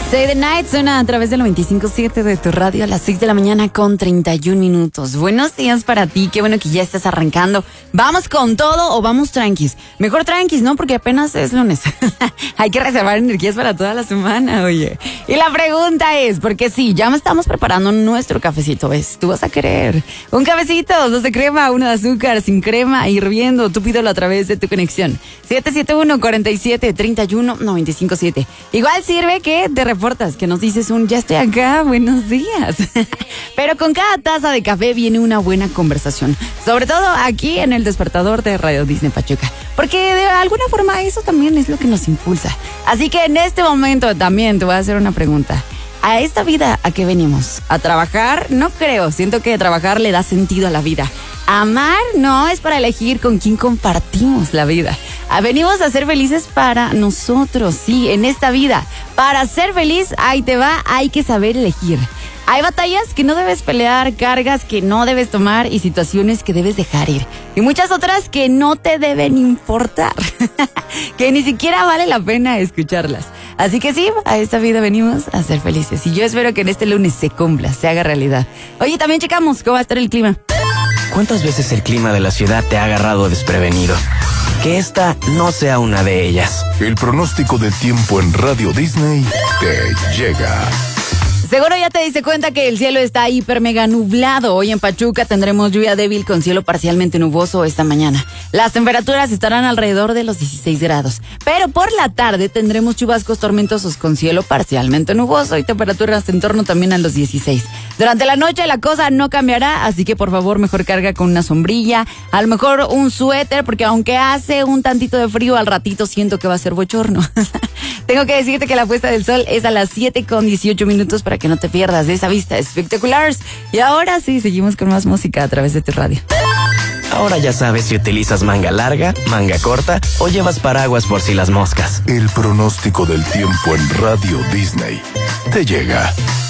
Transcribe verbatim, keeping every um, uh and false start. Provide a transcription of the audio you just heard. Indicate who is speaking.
Speaker 1: Say the Night suena a través del noventa y cinco punto siete de tu radio a las seis de la mañana con treinta y un minutos. Buenos días para ti, qué bueno que ya estás arrancando. ¿Vamos con todo o vamos tranquis? Mejor tranquis, ¿no? Porque apenas es lunes. Hay que reservar energías para toda la semana, oye. Y la pregunta es, porque sí, ya me estamos preparando nuestro cafecito, ¿ves? Tú vas a querer un cafecito, dos de crema, uno de azúcar, sin crema, hirviendo. Tú pídelo a través de tu conexión. siete siete uno, cuatro siete, tres uno, nueve cinco siete. Igual sirve que te reportas, que nos dices un ya estoy acá, buenos días. Pero con cada taza de café viene una buena conversación. Sobre todo aquí en el despertador de Radio Disney Pachuca. Porque de alguna forma eso también es lo que nos impulsa. Así que en este momento también te voy a hacer una pregunta. ¿A esta vida a qué venimos? ¿A trabajar? No creo. Siento que trabajar le da sentido a la vida. Amar no es para elegir con quién compartimos la vida. Venimos a ser felices para nosotros, sí, en esta vida. Para ser feliz, ahí te va, hay que saber elegir. Hay batallas que no debes pelear, cargas que no debes tomar y situaciones que debes dejar ir. Y muchas otras que no te deben importar. Que ni siquiera vale la pena escucharlas. Así que sí, a esta vida venimos a ser felices. Y yo espero que en este lunes se cumpla, se haga realidad. Oye, también checamos cómo va a estar el clima.
Speaker 2: ¿Cuántas veces el clima de la ciudad te ha agarrado desprevenido? Que esta no sea una de ellas.
Speaker 3: El pronóstico del tiempo en Radio Disney te llega.
Speaker 1: Seguro ya te diste cuenta que el cielo está hiper mega nublado. Hoy en Pachuca tendremos lluvia débil con cielo parcialmente nuboso esta mañana. Las temperaturas estarán alrededor de los dieciséis grados. Pero por la tarde tendremos chubascos tormentosos con cielo parcialmente nuboso y temperaturas en torno también a los dieciséis. Durante la noche la cosa no cambiará, así que por favor mejor carga con una sombrilla, a lo mejor un suéter, porque aunque hace un tantito de frío, al ratito siento que va a ser bochorno. Tengo que decirte que la puesta del sol es a las siete con dieciocho minutos para que no te pierdas de esa vista espectacular. Y ahora sí, seguimos con más música a través de tu radio.
Speaker 2: Ahora ya sabes si utilizas manga larga, manga corta o llevas paraguas por si las moscas.
Speaker 3: El pronóstico del tiempo en Radio Disney te llega.